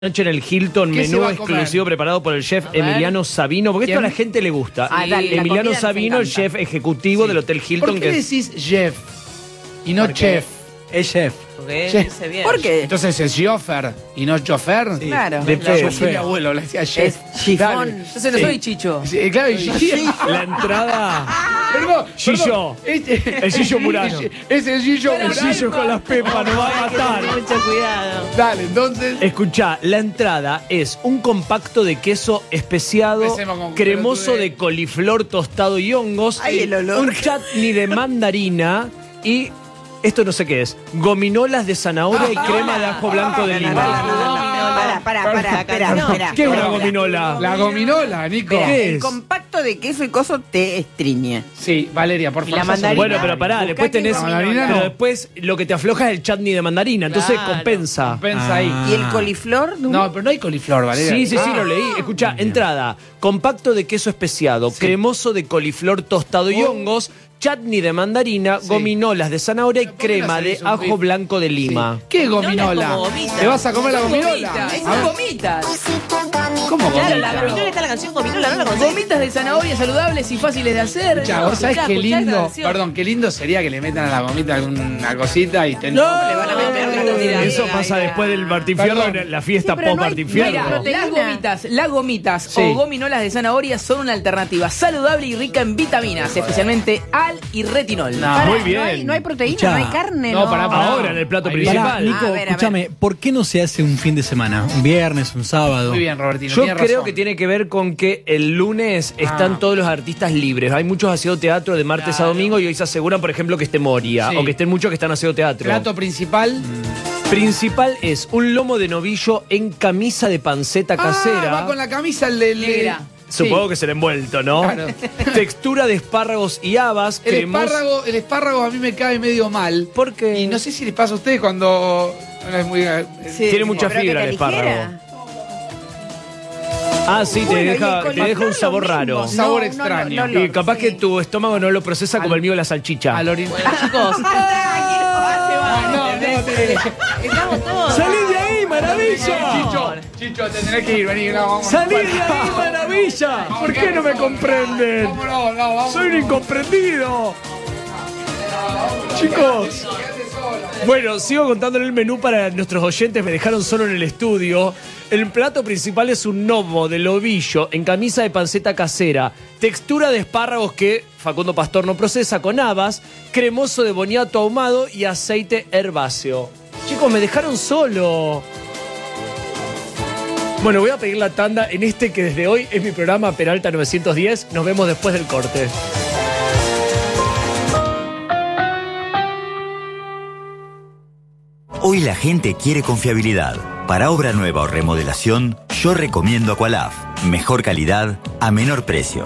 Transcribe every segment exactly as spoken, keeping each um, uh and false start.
Noche en el Hilton, menú exclusivo preparado por el chef Emiliano Sabino, porque esto a la gente le gusta. Ah, dale, Emiliano Sabino, el chef ejecutivo sí. del Hotel Hilton. ¿Por qué que decís chef y no chef? Es chef. Porque Chef. dice bien. ¿Por qué? Entonces es chofer y no chofer. Sí. Claro. De Claro, yo chofer. fui mi abuelo, le decía chef. Es chifón. Dale. Entonces no Sí. soy Chicho. Sí, claro, y La entrada. Perdón, Gillo. Este- El Gillo Murano. Es el Gillo El Murano. Gillo con las pepas nos va a matar. Mucho cuidado. Dale, entonces. Escuchá, la entrada es un compacto de queso especiado, Empecemos con cremoso pelotudez. de coliflor tostado y hongos, Ay, el olor. un chutney de mandarina y, esto no sé qué es, gominolas de zanahoria y crema de ajo blanco de lima. Pará, pará, pará, pará, No, pará. ¿qué es una gominola? La gominola, Nico. Mirá, ¿Qué el es? compacto de queso y coso te estriñe. Sí, Valeria, por Y favor. la sos mandarina. Bueno, pero pará, Buscá después que tenés. es gominola. Pero después lo que te afloja es el chutney de mandarina, entonces Claro. compensa. Pensa ahí. ¿Y el coliflor? No, pero no hay coliflor, Valeria. Sí, sí, sí, Ah. lo leí. Escucha, entrada, compacto de queso especiado, cremoso de coliflor tostado y Oh. hongos, chutney de mandarina, Sí. gominolas de zanahoria y ¿Por qué no crema de hacéis un ajo bife? blanco de lima. Sí. ¿Qué gominola? como gomitas. ¿Te vas a comer la Son gominola? gomitas, A son ver, gomitas. ¿Cómo Claro, gominola? la gominola está en la canción Gominola, ¿no la conocés? Gomitas de zanahoria saludables y fáciles de hacer. Escuchá, ¿vos sabés Escuchá, qué escuchá esta lindo? canción. Perdón, qué lindo sería que le metan a la gomita alguna cosita y te... Le van a meter que te dirán. Eso pasa después del Martín Fierro, Perdón. en la fiesta Sí, pero post no hay- Martín no hay Fierro. proteína. Las gomitas, las gomitas Sí. o gominolas de zanahoria son una alternativa saludable y rica en vitaminas, especialmente al y retinol. No. Pará, Muy No bien. hay, no hay proteína, Escuchá. no hay carne, No, no. pará, pará. Ahora en el plato Ahí principal. Pará, Nico, A ver, a ver. escúchame, ¿por qué no se hace un fin de semana? ¿Un viernes, un sábado? Muy bien, Robertino. Yo tenés creo razón. que tiene que ver con que el lunes están Ah. todos los artistas libres. Hay muchos haciendo teatro de martes Claro. a domingo y hoy se aseguran, por ejemplo, que esté Moria Sí. o que estén muchos que están haciendo teatro. Plato principal. Principal es un lomo de novillo en camisa de panceta casera. Ah, va con la camisa el de... Negra. Supongo que será envuelto, ¿no? Claro. Textura de espárragos y habas. El cremos- espárrago, el espárrago a mí me cae medio mal. ¿Por qué? Y no sé si les pasa a ustedes cuando... No es muy... Sí, Tiene mucha pero que fibra te el espárrago. aligera. Ah, sí, te Bueno, y el deja, te coliflor deja un lo sabor mismo. raro. Un sabor No, extraño. no, no, no. Y capaz Sí. que tu estómago no lo procesa como el mío la salchicha. Al ori- Bueno, chicos. Ah, no, no, te- Estamos todos. ¡Salí de ahí, maravilla! Chicho, Chicho, te tenés que ir, vení, no, vamos. ¡Salí de ahí, maravilla! ¿Por qué no me comprenden? Vamos, no, no, vamos. ¡Soy un incomprendido! Chicos. Bueno, sigo contándole el menú para nuestros oyentes. Me dejaron solo en el estudio. El plato principal es un gnomo de lobillo en camisa de panceta casera, textura de espárragos que Facundo Pastor no procesa, con habas, cremoso de boniato ahumado y aceite herbáceo. Chicos, me dejaron solo. Bueno, voy a pedir la tanda en este que desde hoy es mi programa Peralta novecientos diez. Nos vemos después del corte. Hoy la gente quiere confiabilidad. Para obra nueva o remodelación, yo recomiendo Aqualaf. Mejor calidad a menor precio.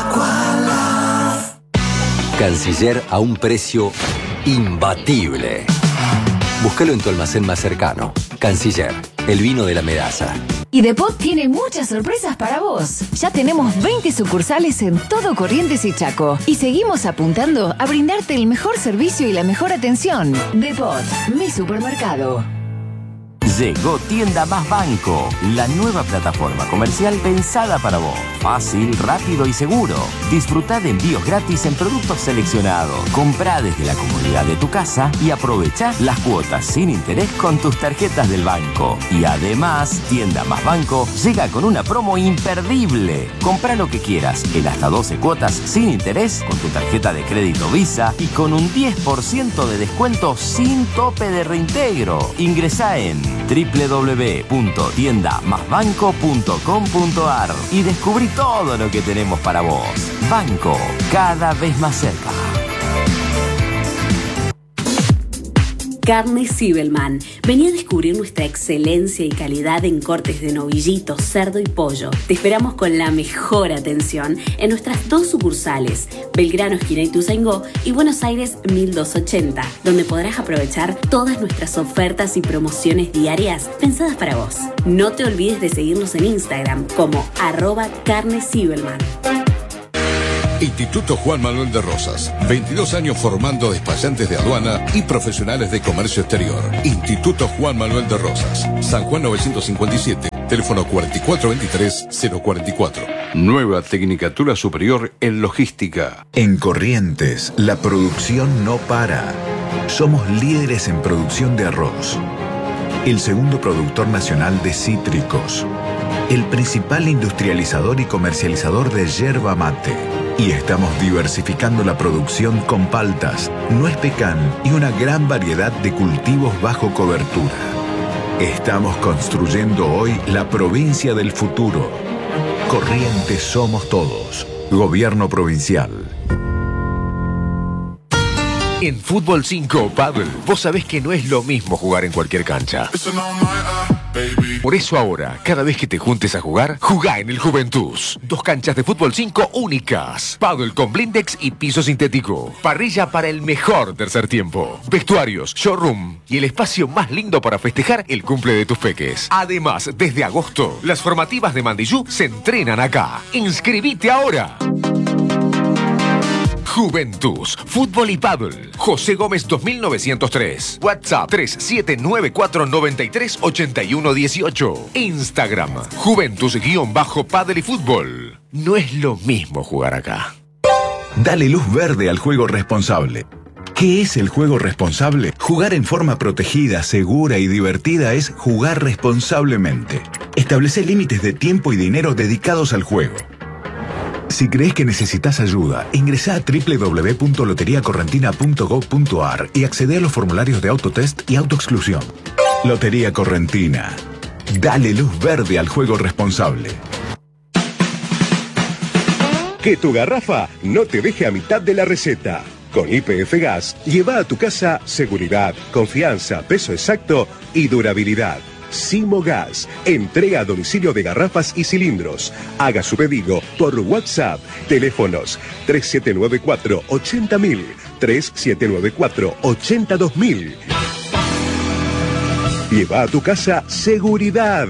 Canciller a un precio imbatible. Búscalo en tu almacén más cercano. Canciller, el vino de la Medaza. Y Depot tiene muchas sorpresas para vos. Ya tenemos veinte sucursales en todo Corrientes y Chaco. Y seguimos apuntando a brindarte el mejor servicio y la mejor atención. Depot, mi supermercado. Llegó Tienda Más Banco, la nueva plataforma comercial pensada para vos. Fácil, rápido y seguro. Disfrutá de envíos gratis en productos seleccionados. Comprá desde la comodidad de tu casa y aprovecha las cuotas sin interés con tus tarjetas del banco. Y además, Tienda Más Banco llega con una promo imperdible. Comprá lo que quieras en hasta doce cuotas sin interés con tu tarjeta de crédito Visa y con un diez por ciento de descuento sin tope de reintegro. Ingresá en doble u doble u doble u punto tienda más banco punto com punto a r y descubrí todo lo que tenemos para vos. Banco, cada vez más cerca. Carne Zibelman. Vení a descubrir nuestra excelencia y calidad en cortes de novillito, cerdo y pollo. Te esperamos con la mejor atención en nuestras dos sucursales, Belgrano, esquina Ituzaingó, y Buenos Aires mil doscientos ochenta, donde podrás aprovechar todas nuestras ofertas y promociones diarias pensadas para vos. No te olvides de seguirnos en Instagram como arroba carne Zibelman. Instituto Juan Manuel de Rosas. veintidós años formando despachantes de aduana y profesionales de comercio exterior. Instituto Juan Manuel de Rosas. San Juan novecientos cincuenta y siete. Teléfono cuatro cuatro veintitrés cero cuarenta y cuatro. Nueva Tecnicatura Superior en Logística. En Corrientes, la producción no para. Somos líderes en producción de arroz. El segundo productor nacional de cítricos. El principal industrializador y comercializador de yerba mate. Y estamos diversificando la producción con paltas, nuez pecan y una gran variedad de cultivos bajo cobertura. Estamos construyendo hoy la provincia del futuro. Corrientes somos todos. Gobierno provincial. En Fútbol cinco Paddle, vos sabés que no es lo mismo jugar en cualquier cancha. Por eso ahora, cada vez que te juntes a jugar, jugá en el Juventus. Dos canchas de Fútbol cinco únicas. Paddle con blindex y piso sintético. Parrilla para el mejor tercer tiempo. Vestuarios, showroom y el espacio más lindo para festejar el cumple de tus peques. Además, desde agosto, las formativas de Mandillú se entrenan acá. ¡Inscribite ahora! Juventus, Fútbol y Paddle. José Gómez dos mil novecientos tres. WhatsApp tres siete nueve cuatro nueve tres ocho uno uno ocho. Instagram, Juventus-Paddle y Fútbol. No es lo mismo jugar acá. Dale luz verde al juego responsable. ¿Qué es el juego responsable? Jugar en forma protegida, segura y divertida es jugar responsablemente. Establece límites de tiempo y dinero dedicados al juego. Si crees que necesitas ayuda, ingresá a doble u doble u doble u punto lotería correntina punto gob punto ar y accede a los formularios de autotest y autoexclusión. Lotería Correntina. Dale luz verde al juego responsable. Que tu garrafa no te deje a mitad de la receta. Con Y P F Gas, lleva a tu casa seguridad, confianza, peso exacto y durabilidad. Simo Gas, entrega a domicilio de garrafas y cilindros. Haga su pedido por WhatsApp. Teléfonos tres siete nueve cuatro ochenta mil, tres siete nueve cuatro ochenta dos mil. Lleva a tu casa seguridad.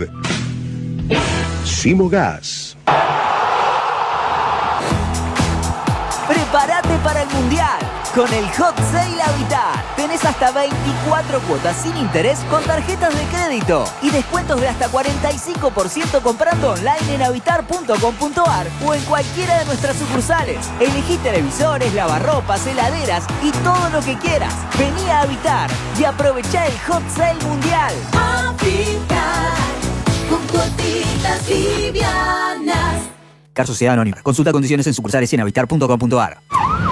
Simo Gas. Prepárate para el Mundial. Con el Hot Sale Habitat tenés hasta veinticuatro cuotas sin interés con tarjetas de crédito y descuentos de hasta cuarenta y cinco por ciento comprando online en habitar punto com punto ar o en cualquiera de nuestras sucursales. Elegí televisores, lavarropas, heladeras y todo lo que quieras. Vení a Habitar y aprovechá el Hot Sale Mundial. Habitar con cuotitas livianas. Car Sociedad Anónima. Consulta condiciones en sucursales y en habitar punto com punto ar.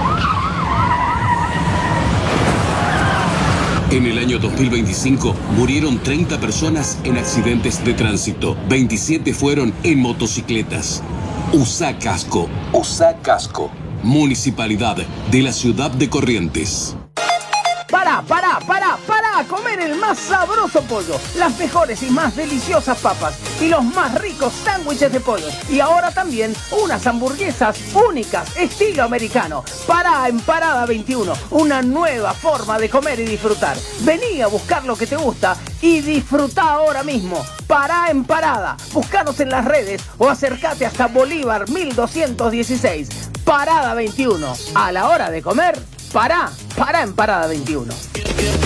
En el año dos mil veinticinco murieron treinta personas en accidentes de tránsito. veintisiete fueron en motocicletas. Usa casco. Usa casco. Municipalidad de la Ciudad de Corrientes. Para, para, para, para comer el más sabroso pollo, las mejores y más deliciosas papas y los más ricos sándwiches de pollo. Y ahora también unas hamburguesas únicas, estilo americano. Para en Parada veintiuno, una nueva forma de comer y disfrutar. Vení a buscar lo que te gusta y disfruta ahora mismo. Pará en Parada, búscanos en las redes o acércate hasta Bolívar mil doscientos dieciséis. Parada veintiuno, a la hora de comer, pará, pará en Parada veintiuno.